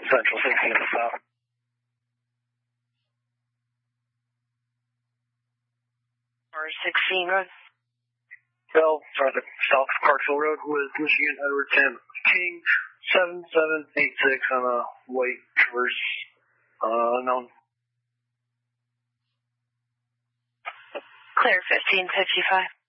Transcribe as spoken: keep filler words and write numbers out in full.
Central sixteen to the south. Or sixteen Road. Well, sorry, the South Clarksville Road with Michigan Edwards and King seven seven eight six on a white Traverse uh, unknown. Clear fifteen fifty-five.